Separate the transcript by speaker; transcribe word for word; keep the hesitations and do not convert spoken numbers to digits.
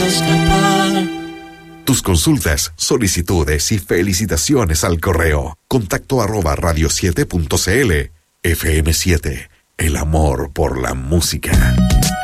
Speaker 1: escapar.
Speaker 2: Tus consultas, solicitudes y felicitaciones al correo contacto arroba radio siete punto c l. F M siete, el amor por la música.